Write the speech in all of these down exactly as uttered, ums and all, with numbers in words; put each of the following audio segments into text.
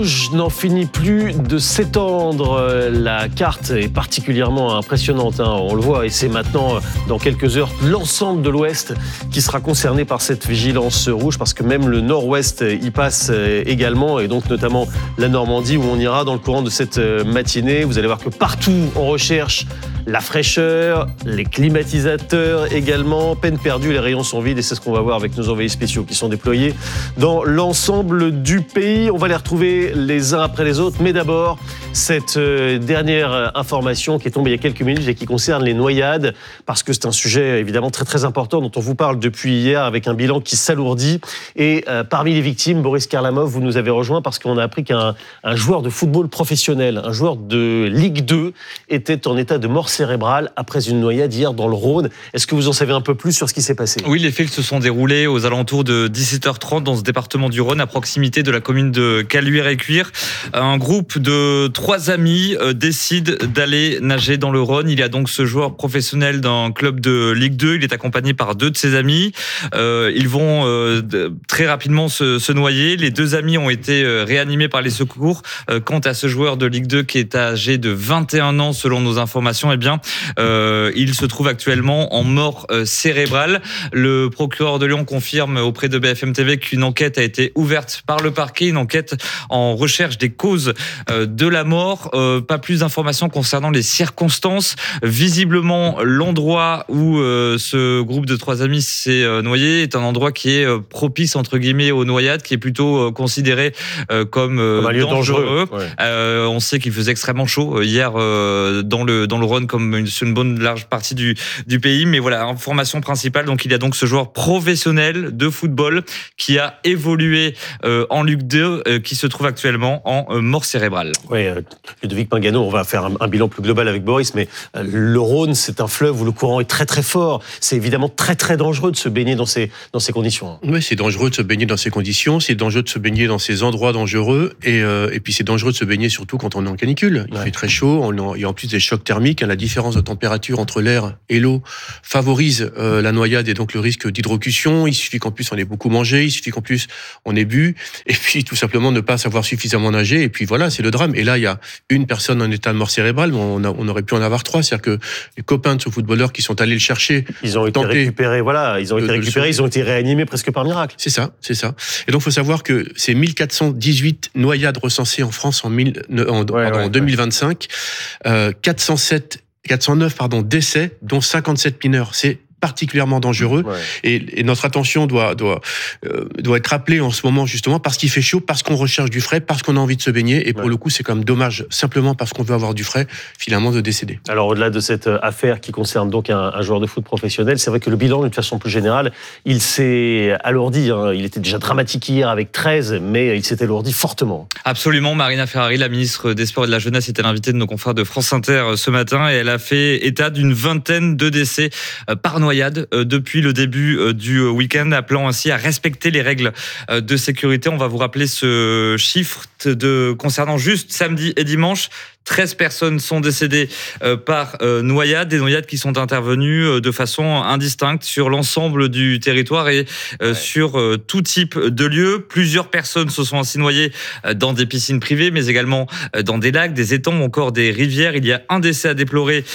rouge n'en finit plus de s'étendre. La carte est particulièrement impressionnante, hein, on le voit, et c'est maintenant, dans quelques heures, l'ensemble de l'Ouest qui sera concerné par cette vigilance rouge, parce que même le Nord-Ouest y passe également, et donc notamment la Normandie, où on ira dans le courant de cette matinée. Vous allez voir que partout, on recherche la fraîcheur, les climatisateurs également. Peine perdue, les rayons sont vides, et c'est ce qu'on va voir avec nos envoyés spéciaux qui sont déployés dans l'ensemble du pays. On va les retrouver les uns après les autres, mais d'abord, cette dernière information qui est tombée il y a quelques minutes et qui concerne les noyades, parce que c'est un sujet évidemment très très important dont on vous parle depuis hier, avec un bilan qui s'alourdit. Et euh, parmi les victimes, Boris Karlamov, vous nous avez rejoint parce qu'on a appris qu'un un joueur de football professionnel, un joueur de Ligue deux, était en état de mort cérébrale après une noyade hier dans le Rhône. Est-ce que vous en savez un peu plus sur ce qui s'est passé ? Oui, les faits se sont déroulés aux alentours de dix-sept heures trente dans ce département du Rhône, à proximité de la commune de Caluire-et-Cuire. Un groupe de trois amis euh, décide d'aller nager dans le Rhône. Il y a donc ce joueur professionnel d'un club de Ligue deux. Il est accompagné par deux de ses amis. Euh, ils vont euh, très rapidement se, se noyer. Les deux amis ont été euh, réanimés par les secours. Euh, quant à ce joueur de Ligue deux qui est âgé de vingt et un ans, selon nos informations, eh bien, euh, il se trouve actuellement en mort euh, cérébrale. Le procureur de Lyon confirme auprès de B F M T V qu'une enquête a été ouverte par le parquet, une enquête en recherche des causes euh, de la mort. Euh, pas plus d'informations concernant les circonstances. Visiblement, l'endroit où euh, ce groupe de trois amis s'est euh, noyé est un endroit qui est euh, propice entre guillemets aux noyades, qui est plutôt euh, considéré euh, comme, euh, comme un lieu dangereux. dangereux. Ouais. Euh, on sait qu'il faisait extrêmement chaud hier euh, dans le dans le Rhône, comme une, une bonne large partie du du pays. Mais voilà, information principale. Donc il y a donc ce joueur professionnel de football qui a évolué euh, en Ligue deux, euh, qui se trouve actuellement en euh, mort cérébrale. Oui, euh, Ludovic Mingano, on va faire un, un bilan plus global avec Boris, mais euh, le Rhône, c'est un fleuve où le courant est très très fort. C'est évidemment très très dangereux de se baigner dans ces dans ces conditions. Oui, c'est dangereux de se baigner dans ces conditions. C'est dangereux de se baigner dans ces endroits dangereux, et euh, et puis c'est dangereux de se baigner surtout quand on est en canicule. Il ouais. fait très chaud, on, il y a en plus des chocs thermiques. La différence de température entre l'air et l'eau favorise euh, la noyade et donc le risque d'hydrocution. Il suffit qu'en plus on ait beaucoup mangé, il suffit qu'en plus on ait bu, et puis tout simplement ne pas savoir suffisamment nager, et puis voilà, c'est le drame. Et là, il y a une personne en état de mort cérébrale, mais on, a, on aurait pu en avoir trois. C'est-à-dire que les copains de ce footballeur qui sont allés le chercher, ils ont été récupérés, voilà, ils ont été récupérés, ils ont été réanimés presque par miracle. C'est ça, c'est ça. Et donc, il faut savoir que c'est mille quatre cent dix-huit noyades recensées en France en, mille, en, ouais, pardon, ouais, en deux mille vingt-cinq, ouais. euh, quatre cent sept, quatre cent neuf pardon, décès, dont cinquante-sept mineurs. C'est particulièrement dangereux, ouais. et, et notre attention doit doit euh, doit être rappelée en ce moment, justement parce qu'il fait chaud, parce qu'on recherche du frais, parce qu'on a envie de se baigner, et pour ouais. le coup c'est quand même dommage, simplement parce qu'on veut avoir du frais, finalement de décéder. Alors au-delà de cette affaire qui concerne donc un, un joueur de foot professionnel, c'est vrai que le bilan, d'une façon plus générale, il s'est alourdi, hein. Il était déjà dramatique hier avec treize, mais il s'est alourdi fortement. Absolument. Marina Ferrari, la ministre des Sports et de la Jeunesse, était l'invitée de nos confrères de France Inter ce matin, et elle a fait état d'une vingtaine de décès par noyade depuis le début du week-end, appelant ainsi à respecter les règles de sécurité. On va vous rappeler ce chiffre de, concernant juste samedi et dimanche. treize personnes sont décédées par noyade, des noyades qui sont intervenues de façon indistincte sur l'ensemble du territoire et ouais. sur tout type de lieux. Plusieurs personnes se sont ainsi noyées dans des piscines privées, mais également dans des lacs, des étangs ou encore des rivières. Il y a un décès à déplorer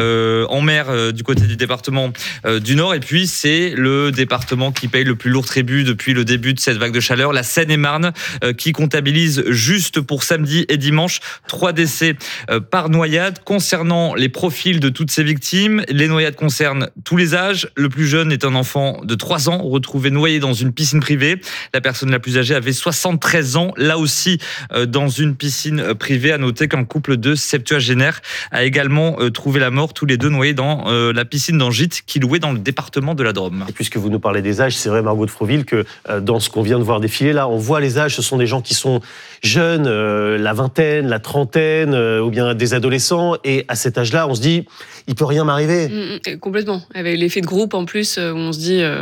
en mer du côté du département du Nord. Et puis, c'est le département qui paye le plus lourd tribut depuis le début de cette vague de chaleur, la Seine-et-Marne, qui comptabilise juste pour samedi et dimanche trois décès par noyade. Concernant les profils de toutes ces victimes, les noyades concernent tous les âges. Le plus jeune est un enfant de trois ans, retrouvé noyé dans une piscine privée. La personne la plus âgée avait soixante-treize ans, là aussi dans une piscine privée. À noter qu'un couple de septuagénaires a également trouvé la mort, tous les deux noyés dans la piscine d'un gîte qui louait dans le département de la Drôme. Et puisque vous nous parlez des âges, c'est vrai, Margot de Froville, que dans ce qu'on vient de voir défiler là, on voit les âges, ce sont des gens qui sont jeunes, euh, la vingtaine, la trentaine, euh, ou bien des adolescents, et à cet âge-là, on se dit, il peut rien m'arriver. Mmh, complètement. Avec l'effet de groupe en plus, où on se dit, euh,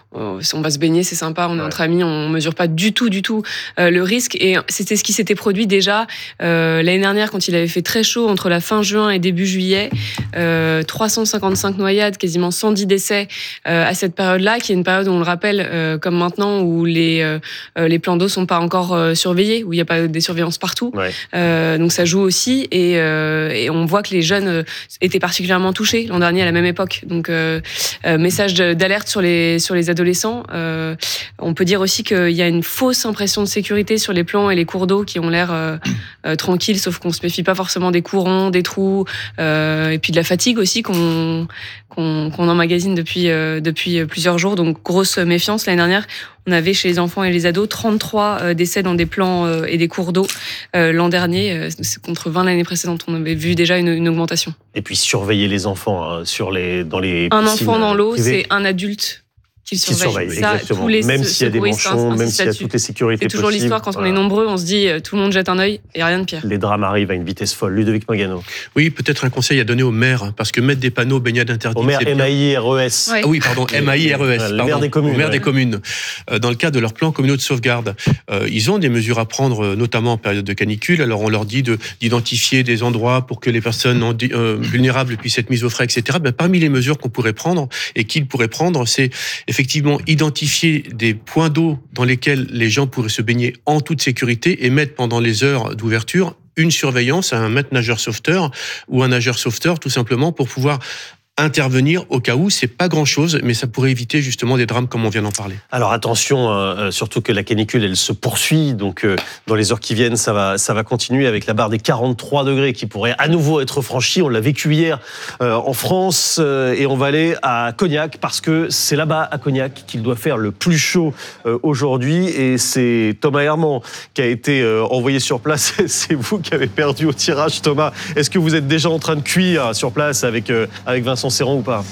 on va se baigner, c'est sympa, on est ouais. entre amis, on mesure pas du tout, du tout euh, le risque. Et c'était ce qui s'était produit déjà euh, l'année dernière quand il avait fait très chaud entre la fin juin et début juillet. Euh, trois cent cinquante-cinq noyades, quasiment cent dix décès euh, à cette période-là, qui est une période où on le rappelle, euh, comme maintenant, où les euh, les plans d'eau sont pas encore euh, surveillés, où il y a pas des surveillances partout. Ouais. Euh, donc ça joue aussi, et, euh, et on voit que les jeunes étaient particulièrement touchés l'an dernier à la même époque. Donc euh, euh, message d'alerte sur les sur les adolescents. Euh, on peut dire aussi qu'il y a une fausse impression de sécurité sur les plans et les cours d'eau qui ont l'air euh, euh, tranquilles, sauf qu'on se méfie pas forcément des courants, des trous, euh, et puis de la fatigue aussi qu'on qu'on, qu'on emmagasine depuis euh, depuis plusieurs jours. Donc grosse méfiance. L'année dernière, on avait chez les enfants et les ados trente-trois euh, décès dans des plans euh, et des cours d'eau. Euh, l'an dernier, euh, c'est contre vingt l'année précédente. On avait vu déjà une, une augmentation. Et puis surveiller les enfants hein, sur les, dans les Un piscines enfant dans l'eau, privées. c'est un adulte qui Qui surveille, surveille. Ça, exactement. tous les Même s'il y a des secouristes manchons, même insistent s'il y a là-dessus. toutes les sécurités C'est toujours possibles. l'histoire, quand Voilà. on est nombreux, on se dit euh, tout le monde jette un œil, et rien de pire. Les drames arrivent à une vitesse folle. Ludovic Mangano. Oui, peut-être un conseil à donner aux maires, parce que mettre des panneaux baignade interdite, Au maire c'est bien. M A I R E S. Ouais. Ah oui, pardon, M A I R E S. Le pardon, maire des communes, au maire ouais. des communes. Euh, Dans le cadre de leur plan communaux de sauvegarde, euh, ils ont des mesures à prendre, euh, notamment en période de canicule. Alors on leur dit de- d'identifier des endroits pour que les personnes en- euh, vulnérables puissent être mises au frais, et cetera. Ben, parmi les mesures qu'on pourrait prendre et qu'ils pourraient prendre, c'est effectivement identifier des points d'eau dans lesquels les gens pourraient se baigner en toute sécurité et mettre pendant les heures d'ouverture une surveillance à un maître nageur sauveteur ou un nageur sauveteur, tout simplement pour pouvoir intervenir au cas où. C'est pas grand chose, mais ça pourrait éviter justement des drames comme on vient d'en parler. Alors attention, euh, surtout que la canicule, elle se poursuit. Donc euh, dans les heures qui viennent, ça va, ça va continuer avec la barre des quarante-trois degrés qui pourrait à nouveau être franchie. On l'a vécu hier euh, en France euh, et on va aller à Cognac parce que c'est là-bas à Cognac qu'il doit faire le plus chaud euh, aujourd'hui. Et c'est Thomas Herman qui a été euh, envoyé sur place. C'est vous qui avez perdu au tirage, Thomas. Est-ce que vous êtes déjà en train de cuire sur place avec, euh, avec Vincent Serrand ou pas?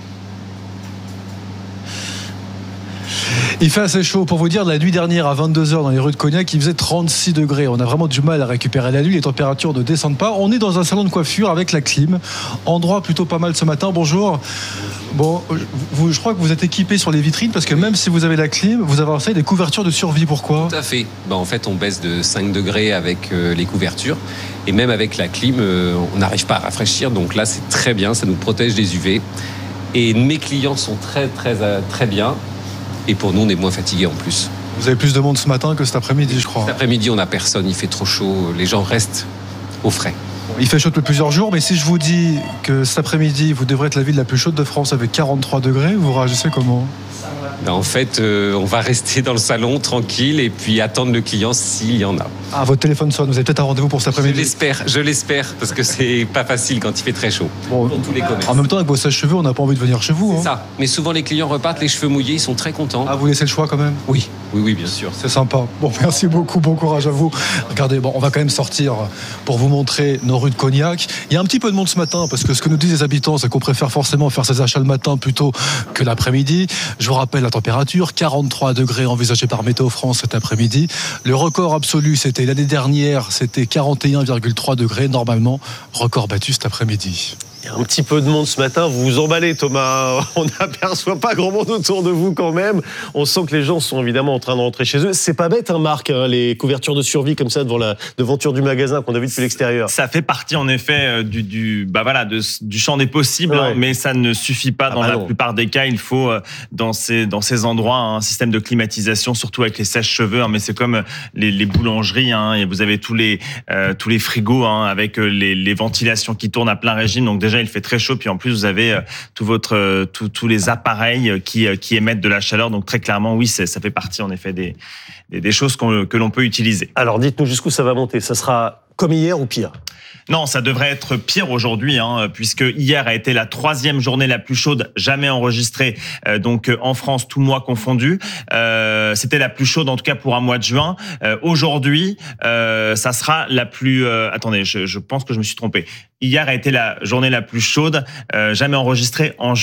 Il fait assez chaud. Pour vous dire, la nuit dernière, à vingt-deux heures, dans les rues de Cognac, il faisait trente-six degrés. On a vraiment du mal à récupérer la nuit. Les températures ne descendent pas. On est dans un salon de coiffure avec la clim. Endroit plutôt pas mal ce matin. Bonjour. Bon, vous, je crois que vous êtes équipé sur les vitrines parce que même si vous avez la clim, vous avez installé des couvertures de survie. Pourquoi ? Tout à fait. Ben, en fait, on baisse de cinq degrés avec euh, les couvertures. Et même avec la clim, euh, on n'arrive pas à rafraîchir. Donc là, c'est très bien. Ça nous protège des U V. Et mes clients sont très, très, très bien. Et pour nous, on est moins fatigués en plus. Vous avez plus de monde ce matin que cet après-midi, je crois. Cet après-midi, on n'a personne. Il fait trop chaud. Les gens restent au frais. Il fait chaud depuis plusieurs jours, mais si je vous dis que cet après-midi, vous devrez être la ville la plus chaude de France avec quarante-trois degrés, vous réagissez comment ? Ben, en fait, euh, on va rester dans le salon tranquille et puis attendre le client s'il y en a. Ah, votre téléphone sonne. Vous avez peut-être un rendez-vous pour cet Je après-midi. l'espère, je l'espère, parce que c'est pas facile quand il fait très chaud. Bon, Pour tous les commerces. en même temps, avec vos sèches-cheveux, on n'a pas envie de venir chez vous. C'est Hein. ça. Mais souvent, les clients repartent les cheveux mouillés, ils sont très contents. Ah, vous laissez le choix quand même ? Oui, oui, oui, bien sûr. C'est sympa. Bon, merci beaucoup, bon courage à vous. Regardez, bon, on va quand même sortir pour vous montrer nos rues de Cognac. Il y a un petit peu de monde ce matin, parce que ce que nous disent les habitants, c'est qu'on préfère forcément faire ses achats le matin plutôt que l'après-midi. Je vous rappelle la température, quarante-trois degrés envisagés par Météo France cet après-midi. Le record absolu, c'était l'année dernière, c'était quarante et un virgule trois degrés, normalement, record battu cet après-midi. Il y a un petit peu de monde ce matin, vous vous emballez Thomas, on n'aperçoit pas grand monde autour de vous quand même. On sent que les gens sont évidemment en train de rentrer chez eux. C'est pas bête hein Marc, hein, les couvertures de survie comme ça devant la devanture du magasin qu'on a vu depuis l'extérieur. Ça fait partie en effet du, du, bah voilà, de, du champ des possibles, Ouais. hein, mais ça ne suffit pas Ah dans bah la non. plupart des cas. Il faut dans ces, dans ces endroits un système de climatisation, surtout avec les sèches-cheveux, hein, mais c'est comme les, les boulangeries, hein, et vous avez tous les, euh, tous les frigos hein, avec les, les ventilations qui tournent à plein régime, donc déjà il fait très chaud, puis en plus vous avez euh, tout votre, euh, tout, tous les appareils qui, euh, qui émettent de la chaleur. Donc très clairement, oui, ça fait partie en effet des, des, des choses qu'on, que l'on peut utiliser. Alors dites-nous jusqu'où ça va monter, ça sera comme hier ou pire? Non, ça devrait être pire aujourd'hui, hein, puisque hier a été la troisième journée la plus chaude jamais enregistrée, euh, donc en France, tout mois confondu. Euh, c'était la plus chaude en tout cas pour un mois de juin. Euh, aujourd'hui, euh, ça sera la plus. Euh, attendez, je, je pense que je me suis trompé. Hier a été la journée la plus chaude euh, jamais enregistrée en juin.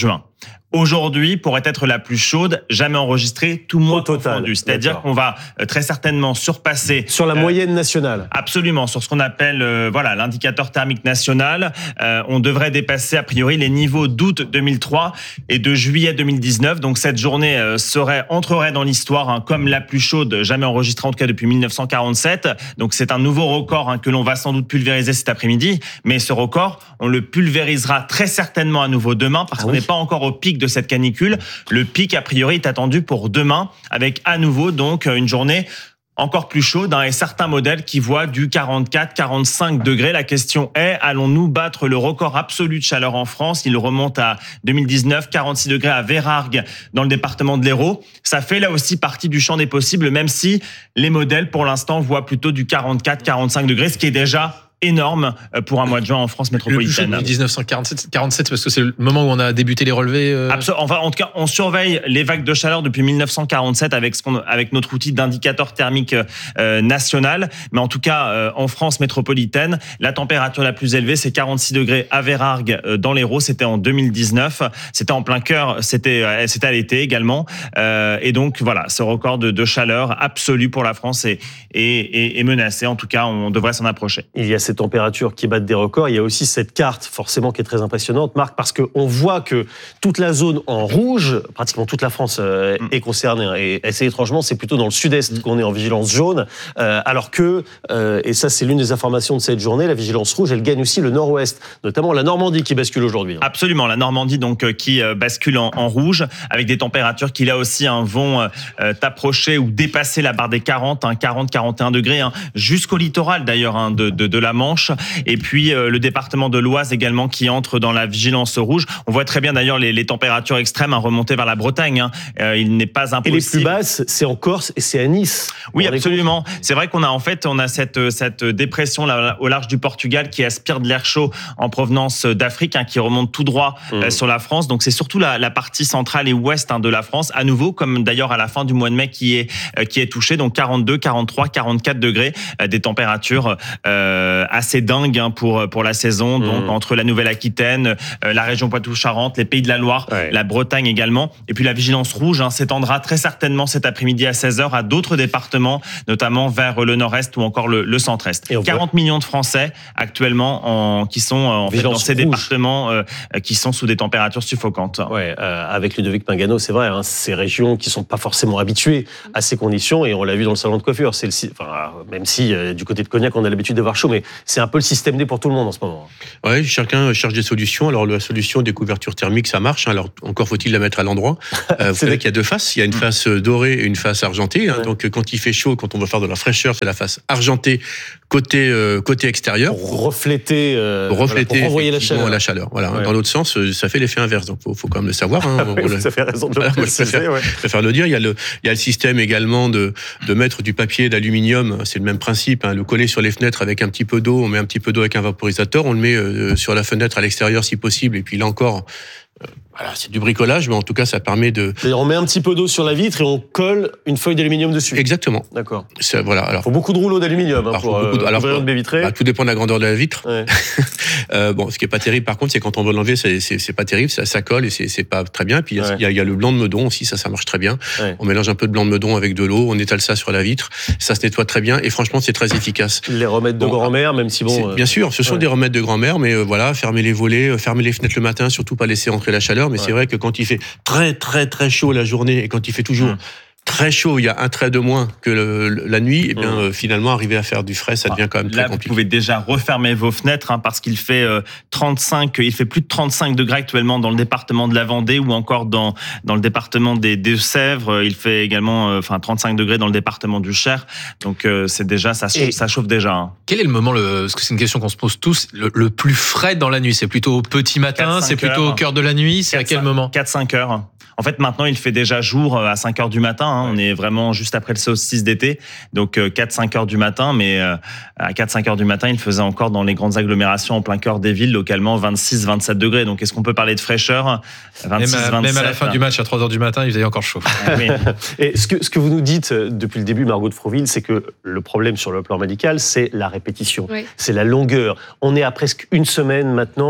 aujourd'hui pourrait être la plus chaude jamais enregistrée, tout mois confondu. C'est-à-dire D'accord. qu'on va très certainement surpasser sur la euh, moyenne nationale. Absolument, sur ce qu'on appelle euh, voilà l'indicateur thermique national. Euh, on devrait dépasser a priori les niveaux d'août deux mille trois et de juillet deux mille dix-neuf. Donc cette journée euh, serait entrerait dans l'histoire hein, comme la plus chaude jamais enregistrée en tout cas depuis mille neuf cent quarante-sept. Donc c'est un nouveau record hein, que l'on va sans doute pulvériser cet après-midi. Mais ce record, on le pulvérisera très certainement à nouveau demain parce ah qu'on n'est oui. pas encore au pic de cette canicule. Le pic, a priori, est attendu pour demain, avec à nouveau donc une journée encore plus chaude hein, et certains modèles qui voient du quarante-quatre, quarante-cinq degrés. La question est, allons-nous battre le record absolu de chaleur en France? Il remonte à deux mille dix-neuf, quarante-six degrés à Vérargues, dans le département de l'Hérault. Ça fait là aussi partie du champ des possibles, même si les modèles, pour l'instant, voient plutôt du quarante-quatre, quarante-cinq degrés, ce qui est déjà énorme pour un mois de juin en France métropolitaine. Le plus chaud dix-neuf cent quarante-sept, quarante-sept, parce que c'est le moment où on a débuté les relevés. Euh... Absolument. Enfin, en tout cas, on surveille les vagues de chaleur depuis mille neuf cent quarante-sept avec ce qu'on, avec notre outil d'indicateur thermique euh, national. Mais en tout cas, euh, en France métropolitaine, la température la plus élevée, c'est quarante-six degrés à Vérargues euh, dans l'Hérault. C'était en deux mille dix-neuf. C'était en plein cœur. C'était, euh, c'était à l'été également. Euh, et donc voilà, ce record de, de chaleur absolu pour la France est, est, est, est menacé. En tout cas, on devrait s'en approcher. Il y a ces températures qui battent des records. Il y a aussi cette carte, forcément, qui est très impressionnante, Marc, parce qu'on voit que toute la zone en rouge, pratiquement toute la France euh, est concernée. Et assez étrangement, c'est plutôt dans le sud-est qu'on est en vigilance jaune, euh, alors que, euh, et ça c'est l'une des informations de cette journée, la vigilance rouge, elle gagne aussi le nord-ouest, notamment la Normandie qui bascule aujourd'hui. Absolument, la Normandie donc euh, qui euh, bascule en, en rouge, avec des températures qui là aussi hein, vont euh, approcher ou dépasser la barre des quarante, hein, quarante, quarante et un degrés, hein, jusqu'au littoral d'ailleurs hein, de, de, de la Manche. Et puis euh, le département de l'Oise également qui entre dans la vigilance rouge. On voit très bien d'ailleurs les, les températures extrêmes hein, remonter vers la Bretagne. Hein. Euh, il n'est pas impossible. Et les plus basses, c'est en Corse et c'est à Nice. Oui, absolument. C'est vrai qu'on a en fait on a cette cette dépression là au large du Portugal qui aspire de l'air chaud en provenance d'Afrique, hein, qui remonte tout droit mmh. euh, sur la France. Donc c'est surtout la, la partie centrale et ouest hein, de la France, à nouveau comme d'ailleurs à la fin du mois de mai qui est euh, qui est touché. Donc quarante-deux, quarante-trois, quarante-quatre degrés, euh, des températures euh, assez dingues hein, pour pour la saison. Mmh. Donc entre la Nouvelle-Aquitaine, euh, la région Poitou-Charentes, les Pays de la Loire, ouais. la Bretagne également. Et puis la vigilance rouge hein, s'étendra très certainement cet après-midi à seize heures à d'autres départements, notamment vers le nord-est ou encore le, le centre-est. quarante voit... millions de Français actuellement en, qui sont en fait, dans ces rouge. départements euh, qui sont sous des températures suffocantes. Ouais, euh, avec Ludovic Pingano, c'est vrai, hein, ces régions qui sont pas forcément habituées à ces conditions, et on l'a vu dans le salon de coiffure. C'est le, enfin, même si euh, du côté de Cognac, on a l'habitude d'avoir chaud, mais c'est un peu le système D pour tout le monde en ce moment. Ouais, chacun cherche des solutions. Alors la solution des couvertures thermiques, ça marche. Hein. Alors encore faut-il la mettre à l'endroit. Euh, vous savez qu'il y a deux faces. Il y a une face dorée et une face argentée. Hein. Ouais. Donc quand il fait chaud, quand on va faire de la fraîcheur, c'est la face argentée côté euh, côté extérieur. Pour refléter, euh, pour refléter voilà, pour renvoyer la chaleur. La chaleur. Voilà. Ouais. Dans l'autre sens, ça fait l'effet inverse. Donc faut, faut quand même le savoir. Hein. ouais, ça fait raison de voilà, le préciser. Je préfère, ouais. je préfère le dire. Il y a le il y a le système également de de mettre du papier d'aluminium. C'est le même principe. Hein. Le coller sur les fenêtres avec un petit peu d'eau. On met un petit peu d'eau avec un vaporisateur. On le met euh, sur la fenêtre à l'extérieur si possible. Et puis là encore. Euh, Voilà, c'est du bricolage, mais en tout cas, ça permet de... Et on met un petit peu d'eau sur la vitre et on colle une feuille d'aluminium dessus. Exactement. D'accord. C'est, voilà, alors... Il faut beaucoup de rouleaux d'aluminium hein, pour beaucoup de, alors, ouvrir une baie vitrée. Bah, tout dépend de la grandeur de la vitre. Ouais. euh, bon, ce qui est pas terrible, par contre, c'est quand on veut l'enlever, c'est, c'est, c'est pas terrible, ça, ça colle et c'est, c'est pas très bien. Et puis, il ouais. y, y, y a le blanc de meudon aussi, ça, ça marche très bien. Ouais. On mélange un peu de blanc de meudon avec de l'eau, on étale ça sur la vitre, ça se nettoie très bien et franchement, c'est très efficace. Les remèdes de bon, grand-mère, même si bon... Euh... Bien sûr, ce sont ouais. des remèdes de grand-mère, mais euh, voilà, fermer les volets, fermer les fenêtres le matin, surtout pas laisser entrer la chaleur, mais ouais. c'est vrai que quand il fait très très très chaud la journée et quand il fait toujours mmh. très chaud, il y a un trait de moins que le, la nuit, et bien mmh. euh, finalement arriver à faire du frais, ça devient quand même Là, très compliqué. Vous pouvez déjà refermer vos fenêtres hein, parce qu'il fait euh, trente-cinq, il fait plus de trente-cinq degrés actuellement dans le département de la Vendée ou encore dans dans le département des Deux-Sèvres. Il fait également euh, enfin trente-cinq degrés dans le département du Cher. Donc euh, c'est déjà ça, et ça chauffe déjà. Hein. Quel est le moment, le, parce que c'est une question qu'on se pose tous, le, le plus frais dans la nuit? C'est plutôt au petit matin, c'est plutôt au cœur de la nuit, c'est à quel moment? quatre cinq heures. En fait, maintenant, il fait déjà jour à cinq heures du matin. Hein. On est vraiment juste après le solstice d'été. Donc, quatre cinq heures du matin. Mais à quatre cinq heures du matin, il faisait encore dans les grandes agglomérations, en plein cœur des villes, localement, vingt-six vingt-sept degrés. Donc, est-ce qu'on peut parler de fraîcheur? vingt-six, même, à, même à la fin du match, à trois heures du matin, il faisait encore chaud. Oui. Et ce que, ce que vous nous dites depuis le début, Margot de Froville, c'est que le problème sur le plan médical, c'est la répétition. Oui. C'est la longueur. On est à presque une semaine maintenant.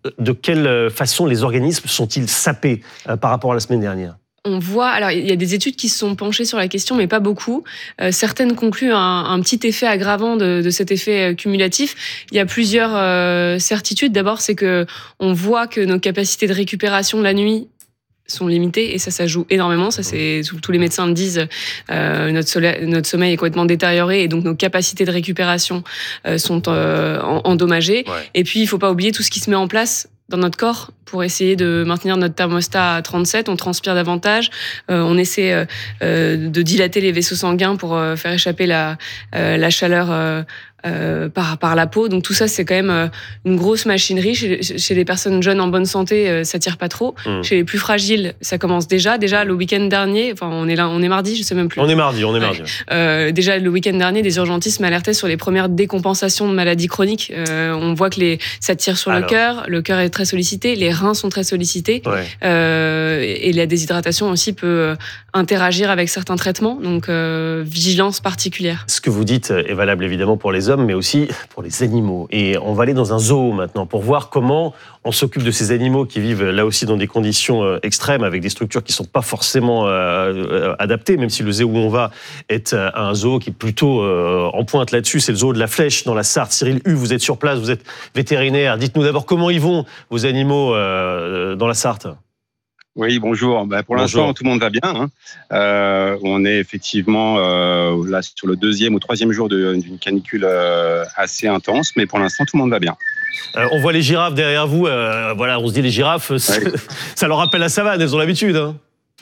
de quelle façon les organismes sont-ils sapés euh, par rapport à la semaine dernière ? On voit, alors il y a des études qui se sont penchées sur la question, mais pas beaucoup. Euh, certaines concluent un, un petit effet aggravant de, de cet effet euh, cumulatif. Il y a plusieurs euh, certitudes. D'abord, c'est que on voit que nos capacités de récupération la nuit sont limitées et ça, ça joue énormément. Ça, c'est tous les médecins le disent. Euh, notre, soleil, notre sommeil est complètement détérioré et donc nos capacités de récupération euh, sont euh, endommagées. Ouais. Et puis, il faut pas oublier tout ce qui se met en place dans notre corps pour essayer de maintenir notre thermostat à trente-sept, on transpire davantage, euh, on essaie euh, euh, de dilater les vaisseaux sanguins pour euh, faire échapper la, euh, la chaleur euh, euh, par, par la peau. Donc tout ça, c'est quand même euh, une grosse machinerie. Chez, chez les personnes jeunes en bonne santé, euh, ça tire pas trop. Mmh. Chez les plus fragiles, ça commence déjà. Déjà, le week-end dernier, enfin on est là, on est mardi, je sais même plus. On est mardi, on est mardi. Ouais. Euh, déjà, le week-end dernier, des urgentistes m'alertaient sur les premières décompensations de maladies chroniques. Euh, on voit que les, ça tire sur Alors. le cœur, le cœur est très sollicité, les reins sont très sollicités, ouais. euh, et la déshydratation aussi peut interagir avec certains traitements, donc euh, vigilance particulière. Ce que vous dites est valable évidemment pour les hommes, mais aussi pour les animaux. Et on va aller dans un zoo maintenant pour voir comment on s'occupe de ces animaux qui vivent là aussi dans des conditions extrêmes, avec des structures qui ne sont pas forcément euh, adaptées, même si le zoo où on va est un zoo qui est plutôt euh, en pointe là-dessus, c'est le zoo de la Flèche dans la Sarthe. Cyril Hu, vous êtes sur place, vous êtes vétérinaire. Dites-nous d'abord comment ils vont, vos animaux, euh, dans la Sarthe. Oui, bonjour. Ben, pour bonjour. L'instant, tout le monde va bien. Hein. Euh, on est effectivement euh, là sur le deuxième ou troisième jour de, d'une canicule euh, assez intense, mais pour l'instant, tout le monde va bien. Euh, on voit les girafes derrière vous. Euh, voilà, on se dit les girafes, oui. Ça leur rappelle la savane. Elles ont l'habitude. Hein.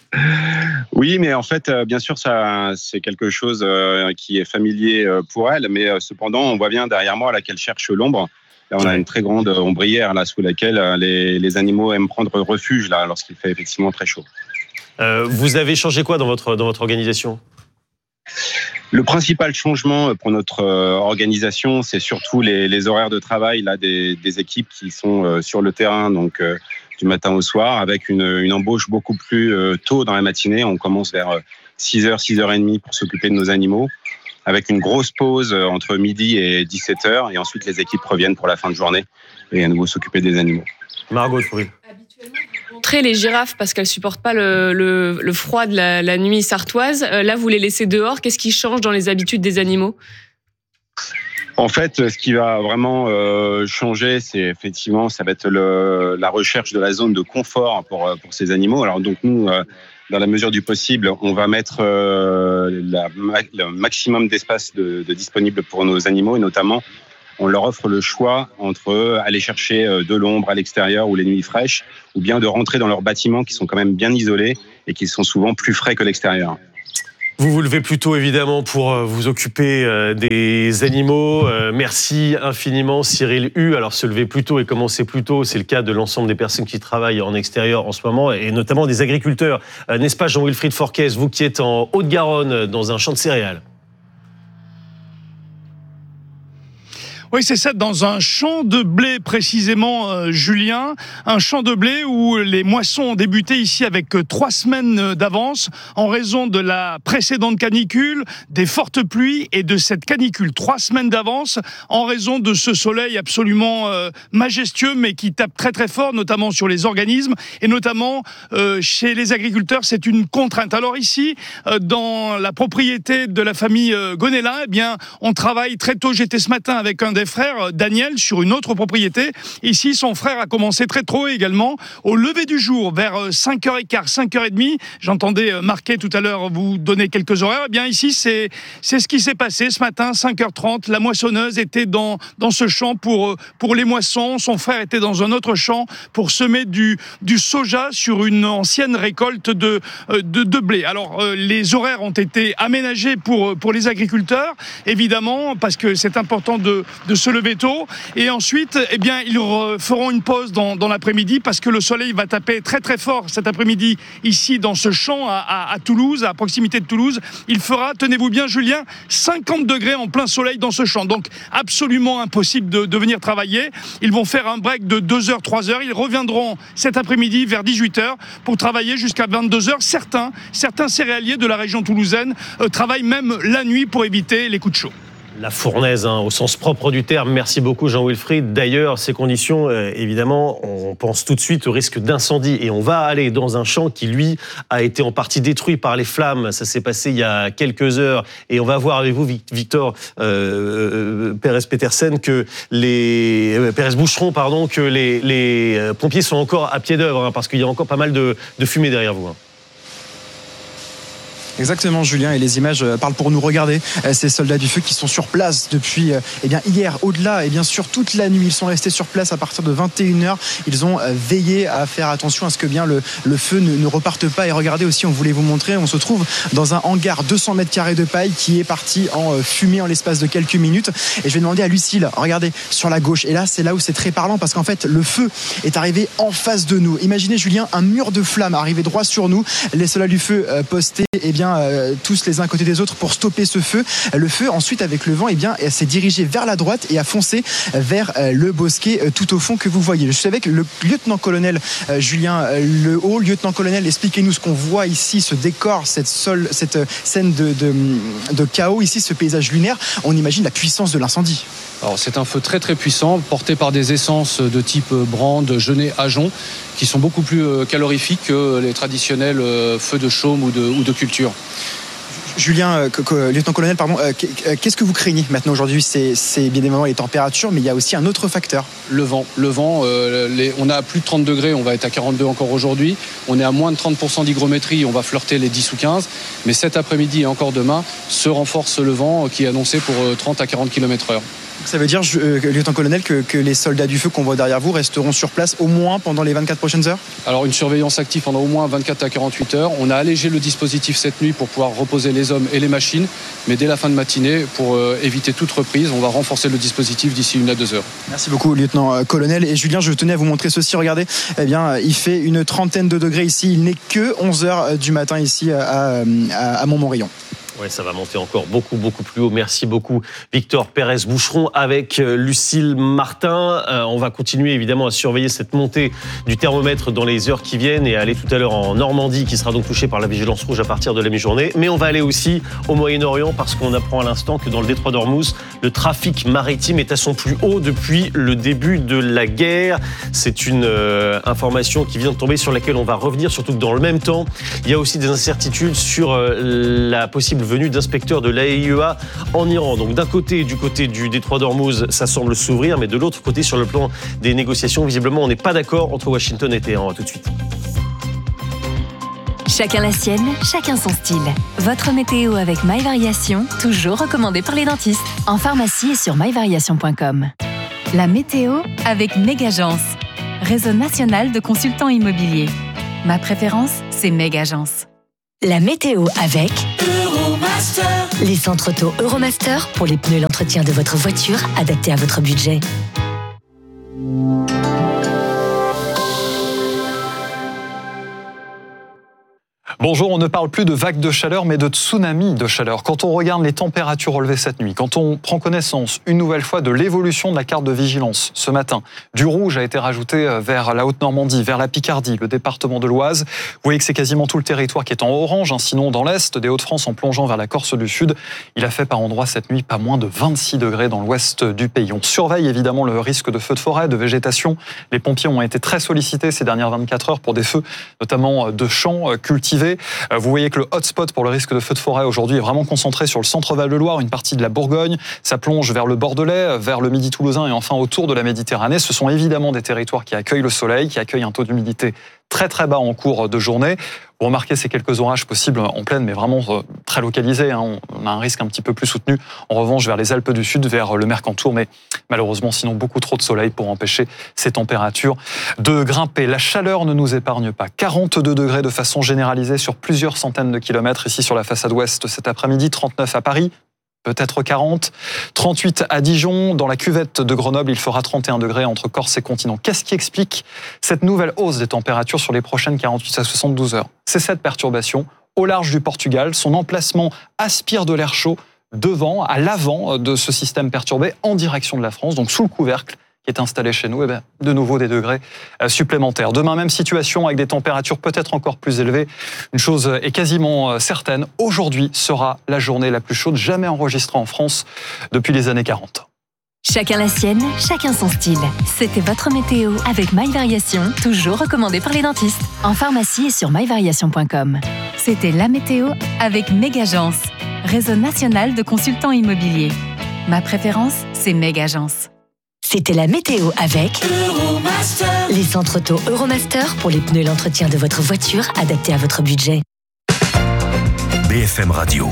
Oui, mais en fait, euh, bien sûr, ça, c'est quelque chose euh, qui est familier euh, pour elles, mais euh, cependant, on voit bien derrière moi là qu'elles cherchent l'ombre. Là, on a une très grande ombrière là, sous laquelle les, les animaux aiment prendre refuge là, lorsqu'il fait effectivement très chaud. Euh, vous avez changé quoi dans votre, dans votre organisation ? Le principal changement pour notre euh, organisation, c'est surtout les, les horaires de travail là, des, des équipes qui sont euh, sur le terrain, donc euh, du matin au soir, avec une, une embauche beaucoup plus euh, tôt dans la matinée. On commence vers six heures, six heures trente pour s'occuper de nos animaux, avec une grosse pause entre midi et dix-sept heures, et ensuite les équipes reviennent pour la fin de journée et à nouveau s'occuper des animaux. Margot Fruil. Habituellement, les girafes parce qu'elles supportent pas le, le, le froid de la, la nuit sartoise. Euh, là, vous les laissez dehors. Qu'est-ce qui change dans les habitudes des animaux ? En fait, ce qui va vraiment euh, changer, c'est effectivement, ça va être le, la recherche de la zone de confort pour, pour ces animaux. Alors donc nous, euh, dans la mesure du possible, on va mettre euh, la, le maximum d'espace de, de disponible pour nos animaux, et notamment, on leur offre le choix entre aller chercher de l'ombre à l'extérieur ou les nuits fraîches, ou bien de rentrer dans leurs bâtiments qui sont quand même bien isolés et qui sont souvent plus frais que l'extérieur. Vous vous levez plus tôt, évidemment, pour vous occuper des animaux. Merci infiniment, Cyril Hu. Alors, se lever plus tôt et commencer plus tôt, c'est le cas de l'ensemble des personnes qui travaillent en extérieur en ce moment, et notamment des agriculteurs. N'est-ce pas, Jean-Wilfried Forquez, vous qui êtes en Haute-Garonne, dans un champ de céréales ? Oui, c'est ça, dans un champ de blé précisément, euh, Julien. Un champ de blé où les moissons ont débuté ici avec euh, trois semaines d'avance en raison de la précédente canicule, des fortes pluies et de cette canicule. Trois semaines d'avance en raison de ce soleil absolument euh, majestueux mais qui tape très très fort, notamment sur les organismes et notamment euh, chez les agriculteurs. C'est une contrainte. Alors ici, euh, dans la propriété de la famille euh, Gonella, eh bien, on travaille très tôt. J'étais ce matin avec un des frères, Daniel, sur une autre propriété. Ici, son frère a commencé très tôt également, au lever du jour, vers cinq heures quinze, cinq heures trente. J'entendais Marquet tout à l'heure vous donner quelques horaires. Eh bien, ici, c'est, c'est ce qui s'est passé ce matin, cinq heures trente. La moissonneuse était dans, dans ce champ pour, pour les moissons. Son frère était dans un autre champ pour semer du, du soja sur une ancienne récolte de, de, de blé. Alors, les horaires ont été aménagés pour, pour les agriculteurs, évidemment, parce que c'est important de, de se lever tôt, et ensuite eh bien, ils feront une pause dans, dans l'après-midi parce que le soleil va taper très très fort cet après-midi ici dans ce champ à, à, à Toulouse, à proximité de Toulouse. Il fera, tenez-vous bien Julien, cinquante degrés en plein soleil dans ce champ, donc absolument impossible de, de venir travailler. Ils vont faire un break de deux heures, trois heures, ils reviendront cet après-midi vers dix-huit heures pour travailler jusqu'à vingt-deux heures. Certains, certains céréaliers de la région toulousaine euh, travaillent même la nuit pour éviter les coups de chaud. La fournaise, hein, au sens propre du terme. Merci beaucoup Jean-Wilfried. D'ailleurs, ces conditions, euh, évidemment, on pense tout de suite au risque d'incendie. Et on va aller dans un champ qui, lui, a été en partie détruit par les flammes. Ça s'est passé il y a quelques heures. Et on va voir avec vous, Victor euh, Pérez-Petersen, que les euh, Pérez-Boucheron, pardon, que les, les pompiers sont encore à pied d'œuvre, hein, parce qu'il y a encore pas mal de, de fumée derrière vous. Hein. Exactement, Julien, et les images parlent pour nous. Regarder ces soldats du feu qui sont sur place depuis eh bien, hier, au-delà, et bien sûr toute la nuit. Ils sont restés sur place à partir de vingt et une heures. Ils ont veillé à faire attention à ce que bien le, le feu ne, ne reparte pas. Et regardez aussi, on voulait vous montrer, on se trouve dans un hangar deux cents mètres carrés de paille qui est parti en fumée en l'espace de quelques minutes. Et je vais demander à Lucille, regardez, sur la gauche. Et là, c'est là où c'est très parlant parce qu'en fait, le feu est arrivé en face de nous. Imaginez, Julien, un mur de flammes arrivé droit sur nous. Les soldats du feu euh, postés, eh bien, Euh, tous les uns à côté des autres pour stopper ce feu. Le feu, ensuite, avec le vent, eh bien, s'est dirigé vers la droite et a foncé vers euh, le bosquet euh, tout au fond que vous voyez. Je suis avec le lieutenant-colonel euh, Julien euh, Lehaut. Lieutenant-colonel, expliquez-nous ce qu'on voit ici, ce décor, cette, sol, cette euh, scène de, de, de chaos, ici, ce paysage lunaire. On imagine la puissance de l'incendie. Alors, c'est un feu très très puissant, porté par des essences de type brande, genêt, ajon, qui sont beaucoup plus calorifiques que les traditionnels feux de chaume ou de, ou de culture. Julien, lieutenant-colonel, pardon, qu'est-ce que vous craignez maintenant aujourd'hui? C'est, c'est bien évidemment les températures, mais il y a aussi un autre facteur. Le vent. Le vent, euh, les, on a plus de trente degrés, on va être à quarante-deux encore aujourd'hui. On est à moins de trente pour cent d'hygrométrie, on va flirter les dix ou quinze. Mais cet après-midi et encore demain, se renforce le vent qui est annoncé pour trente à quarante kilomètres heure. Ça veut dire, euh, lieutenant-colonel, que, que les soldats du feu qu'on voit derrière vous resteront sur place au moins pendant les vingt-quatre prochaines heures? Alors, une surveillance active pendant au moins vingt-quatre à quarante-huit heures. On a allégé le dispositif cette nuit pour pouvoir reposer les hommes et les machines. Mais dès la fin de matinée, pour euh, éviter toute reprise, on va renforcer le dispositif d'ici une à deux heures. Merci beaucoup, lieutenant-colonel. Et Julien, je tenais à vous montrer ceci. Regardez, eh bien, il fait une trentaine de degrés ici. Il n'est que onze heures du matin ici à, à, à Montmorillon. Ouais, ça va monter encore beaucoup, beaucoup plus haut. Merci beaucoup, Victor Pérez-Boucheron, avec Lucille Martin. Euh, on va continuer évidemment à surveiller cette montée du thermomètre dans les heures qui viennent et aller tout à l'heure en Normandie, qui sera donc touchée par la vigilance rouge à partir de la mi-journée. Mais on va aller aussi au Moyen-Orient parce qu'on apprend à l'instant que dans le détroit d'Ormuz, le trafic maritime est à son plus haut depuis le début de la guerre. C'est une euh, information qui vient de tomber sur laquelle on va revenir, surtout que dans le même temps, il y a aussi des incertitudes sur euh, la possible venue d'inspecteurs de l'A I E A en Iran. Donc d'un côté, du côté du détroit d'Ormuz, ça semble s'ouvrir, mais de l'autre côté, sur le plan des négociations, visiblement, on n'est pas d'accord entre Washington et Téhéran. Tout de suite. Chacun la sienne, chacun son style. Votre météo avec My Variation, toujours recommandé par les dentistes. En pharmacie et sur my variation point com. La météo avec Megagence, réseau national de consultants immobiliers. Ma préférence, c'est Megagence. La météo avec Euromaster. Les centres auto Euromaster pour les pneus et l'entretien de votre voiture adaptés à votre budget. Bonjour, on ne parle plus de vagues de chaleur, mais de tsunami de chaleur. Quand on regarde les températures relevées cette nuit, quand on prend connaissance une nouvelle fois de l'évolution de la carte de vigilance ce matin, du rouge a été rajouté vers la Haute-Normandie, vers la Picardie, le département de l'Oise. Vous voyez que c'est quasiment tout le territoire qui est en orange, hein, sinon dans l'est des Hauts-de-France en plongeant vers la Corse du Sud. Il a fait par endroits cette nuit pas moins de vingt-six degrés dans l'ouest du pays. On surveille évidemment le risque de feux de forêt, de végétation. Les pompiers ont été très sollicités ces dernières vingt-quatre heures pour des feux, notamment de champs cultivés. Vous voyez que le hotspot pour le risque de feu de forêt aujourd'hui est vraiment concentré sur le centre-val de Loire, une partie de la Bourgogne. Ça plonge vers le Bordelais, vers le Midi toulousain et enfin autour de la Méditerranée. Ce sont évidemment des territoires qui accueillent le soleil, qui accueillent un taux d'humidité très très bas en cours de journée. Vous remarquez ces quelques orages possibles en pleine, mais vraiment très localisés. Hein. On a un risque un petit peu plus soutenu. En revanche, vers les Alpes du Sud, vers le Mercantour, mais malheureusement, sinon beaucoup trop de soleil pour empêcher ces températures de grimper. La chaleur ne nous épargne pas. quarante-deux degrés de façon généralisée sur plusieurs centaines de kilomètres ici sur la façade ouest cet après-midi, trente-neuf à Paris. Peut-être quarante, trente-huit à Dijon, dans la cuvette de Grenoble, il fera trente et un degrés entre Corse et continent. Qu'est-ce qui explique cette nouvelle hausse des températures sur les prochaines quarante-huit à soixante-douze heures? C'est cette perturbation au large du Portugal. Son emplacement aspire de l'air chaud devant, à l'avant de ce système perturbé en direction de la France, donc sous le couvercle. qui est installé chez nous, et bien, de nouveau des degrés supplémentaires. Demain, même situation avec des températures peut-être encore plus élevées. Une chose est quasiment certaine, aujourd'hui sera la journée la plus chaude jamais enregistrée en France depuis les années quarante. Chacun la sienne, chacun son style. C'était votre météo avec My Variation, toujours recommandé par les dentistes. En pharmacie et sur my variation point com. C'était la météo avec Mégagence, réseau national de consultants immobiliers. Ma préférence, c'est Mégagence. C'était la météo avec Euromaster. Les centres auto Euromaster pour les pneus et l'entretien de votre voiture adaptés à votre budget. B F M Radio.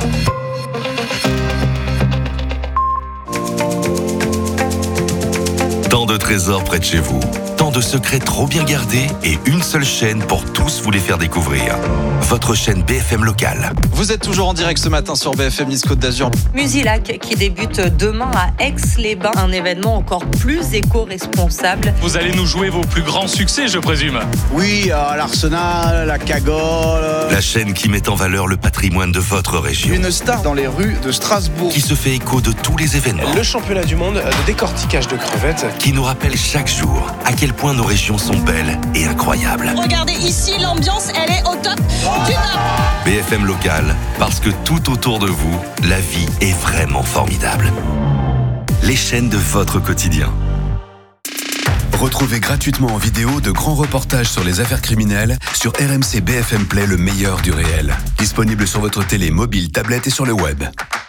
Tant de trésors près de chez vous, tant de secrets trop bien gardés et une seule chaîne pour tous vous les faire découvrir. Votre chaîne B F M locale. Vous êtes toujours en direct ce matin sur B F M Nice Côte d'Azur. Musilac qui débute demain à Aix-les-Bains, un événement encore plus éco-responsable. Vous allez nous jouer vos plus grands succès, je présume. Oui, euh, l'Arsenal, la Cagole. La chaîne qui met en valeur le patrimoine de votre région. Une star dans les rues de Strasbourg. Qui se fait écho de tous les événements. Le championnat du monde de décortiquage de crevettes. Qui nous rappelle chaque jour à quel point nos régions sont belles et incroyables. Regardez ici, l'ambiance, elle est au top du top. B F M local, parce que tout autour de vous, la vie est vraiment formidable. Les chaînes de votre quotidien. Retrouvez gratuitement en vidéo de grands reportages sur les affaires criminelles sur R M C B F M Play, le meilleur du réel. Disponible sur votre télé, mobile, tablette et sur le web.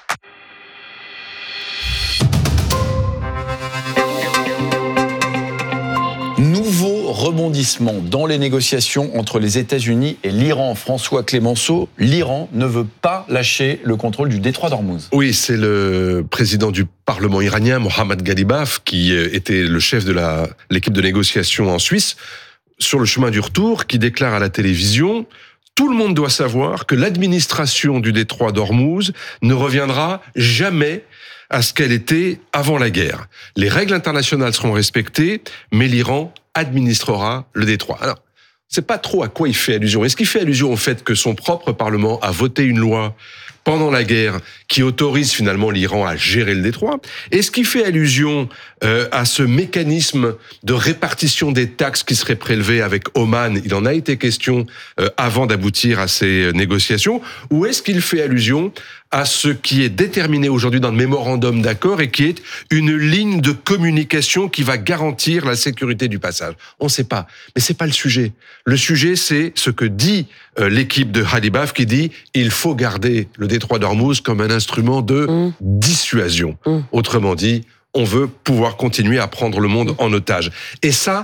Nouveau rebondissement dans les négociations entre les États-Unis et l'Iran. François Clémenceau, l'Iran ne veut pas lâcher le contrôle du détroit d'Ormuz. Oui, c'est le président du Parlement iranien, Mohammad Ghalibaf, qui était le chef de la, l'équipe de négociation en Suisse, sur le chemin du retour, qui déclare à la télévision: tout le monde doit savoir que l'administration du détroit d'Ormuz ne reviendra jamais à ce qu'elle était avant la guerre. Les règles internationales seront respectées, mais l'Iran administrera le détroit. Alors, c'est pas trop à quoi il fait allusion. Est-ce qu'il fait allusion au fait que son propre Parlement a voté une loi pendant la guerre qui autorise finalement l'Iran à gérer le détroit? Est-ce qu'il fait allusion euh, à ce mécanisme de répartition des taxes qui serait prélevé avec Oman? Il en a été question euh, avant d'aboutir à ces négociations. Ou est-ce qu'il fait allusion à ce qui est déterminé aujourd'hui dans le mémorandum d'accord et qui est une ligne de communication qui va garantir la sécurité du passage? On ne sait pas. Mais c'est pas le sujet. Le sujet, c'est ce que dit euh, l'équipe de Ghalibaf, qui dit il faut garder le détroit d'Ormuz comme un instrument de mmh. dissuasion. Mmh. Autrement dit, on veut pouvoir continuer à prendre le monde en otage. Et ça,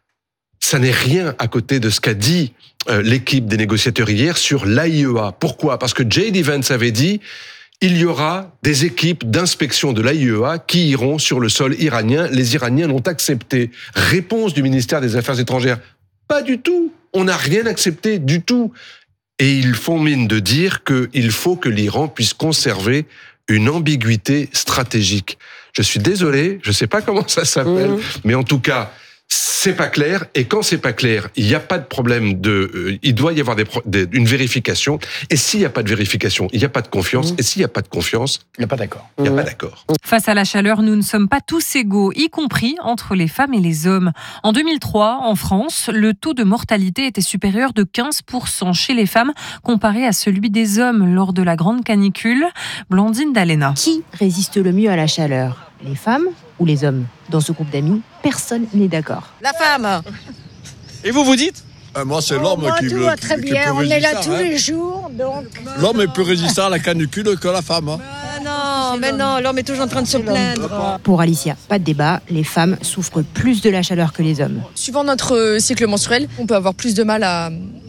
ça n'est rien à côté de ce qu'a dit euh, l'équipe des négociateurs hier sur l'A I E A. Pourquoi? Parce que J D Vance avait dit il y aura des équipes d'inspection de l'A I E A qui iront sur le sol iranien. Les Iraniens l'ont accepté. Réponse du ministère des Affaires étrangères: pas du tout. On n'a rien accepté du tout. Et ils font mine de dire qu'il faut que l'Iran puisse conserver une ambiguïté stratégique. Je suis désolé, je ne sais pas comment ça s'appelle, mmh. mais en tout cas, c'est pas clair. Et quand c'est pas clair, il n'y a pas de problème de... Euh, il doit y avoir des, des, une vérification. Et s'il n'y a pas de vérification, il n'y a pas de confiance. Mmh. Et s'il n'y a pas de confiance... Il n'y a pas d'accord. Il n'y a mmh. pas d'accord. Face à la chaleur, nous ne sommes pas tous égaux, y compris entre les femmes et les hommes. En deux mille trois, en France, le taux de mortalité était supérieur de quinze pour cent chez les femmes comparé à celui des hommes lors de la grande canicule. Blandine Dalena. Qui résiste le mieux à la chaleur ? Les femmes ou les hommes? Dans ce groupe d'amis, personne n'est d'accord. La femme. Et vous vous dites? euh, Moi, c'est l'homme oh, qui, tout le, va très qui, bien. qui On est là tous hein. les jours, donc. L'homme est plus résistant à la canicule que la femme. Hein. Ah non, mais non, l'homme est toujours en train de se plaindre. Pour Alicia, pas de débat, les femmes souffrent plus de la chaleur que les hommes. Suivant notre cycle menstruel, on peut avoir plus de mal à,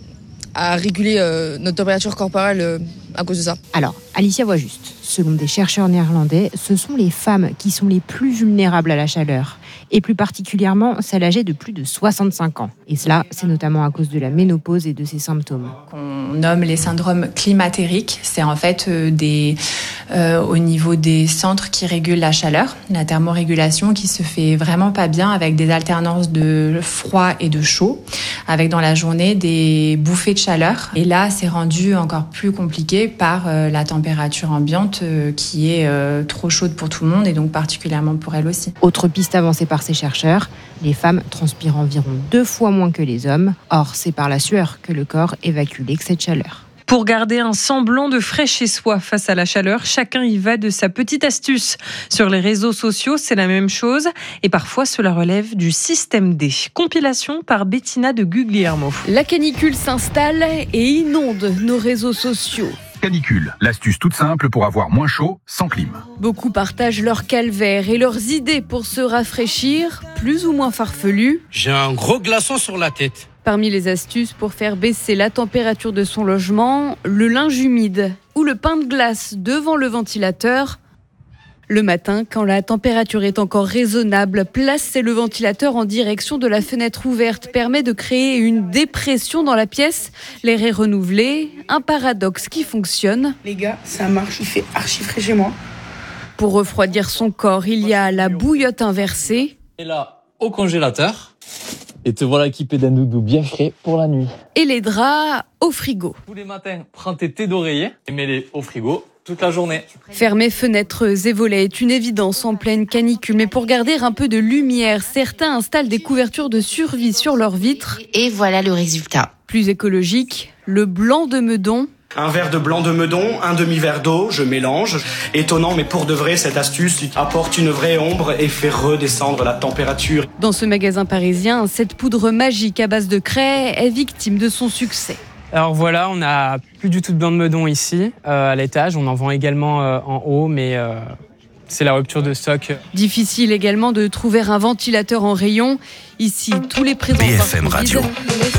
à réguler euh, notre température corporelle euh, à cause de ça. Alors, Alicia voit juste. Selon des chercheurs néerlandais, ce sont les femmes qui sont les plus vulnérables à la chaleur, et plus particulièrement celles âgées de plus de soixante-cinq ans. Et cela, c'est notamment à cause de la ménopause et de ses symptômes. On nomme les syndromes climatériques. C'est en fait euh, des, euh, au niveau des centres qui régulent la chaleur, la thermorégulation qui se fait vraiment pas bien avec des alternances de froid et de chaud, avec dans la journée des bouffées de chaleur. Et là, c'est rendu encore plus compliqué par euh, la température ambiante ambiante euh, qui est euh, trop chaude pour tout le monde et donc particulièrement pour elle aussi. Autre piste avancée par ces chercheurs, les femmes transpirent environ deux fois moins que les hommes. Or, c'est par la sueur que le corps évacue l'excès de chaleur. Pour garder un semblant de frais chez soi face à la chaleur, chacun y va de sa petite astuce. Sur les réseaux sociaux, c'est la même chose et parfois cela relève du système D. Compilation par Bettina de Guglielmo. La canicule s'installe et inonde nos réseaux sociaux. Canicule, l'astuce toute simple pour avoir moins chaud sans clim. Beaucoup partagent leur calvaire et leurs idées pour se rafraîchir, plus ou moins farfelues. J'ai un gros glaçon sur la tête. Parmi les astuces pour faire baisser la température de son logement, le linge humide ou le pain de glace devant le ventilateur. Le matin, quand la température est encore raisonnable, placer le ventilateur en direction de la fenêtre ouverte permet de créer une dépression dans la pièce. L'air est renouvelé, un paradoxe qui fonctionne. Les gars, ça marche, il fait archi frais chez moi. Pour refroidir son corps, il y a la bouillotte inversée. Et là, au congélateur. Et te voilà équipé d'un doudou bien frais pour la nuit. Et les draps au frigo. Tous les matins, prends tes thés d'oreiller et mets-les au frigo toute la journée. Fermer fenêtres et volets est une évidence en pleine canicule. Mais pour garder un peu de lumière, certains installent des couvertures de survie sur leurs vitres. Et voilà le résultat. Plus écologique, le blanc de Meudon. Un verre de blanc de Meudon, un demi-verre d'eau, je mélange. Étonnant, mais pour de vrai, cette astuce apporte une vraie ombre et fait redescendre la température. Dans ce magasin parisien, cette poudre magique à base de craie est victime de son succès. Alors voilà, on n'a plus du tout de blanc de Meudon ici, euh, à l'étage. On en vend également euh, en haut, mais euh, c'est la rupture de stock. Difficile également de trouver un ventilateur en rayon. Ici, tous les présents B F M Radio.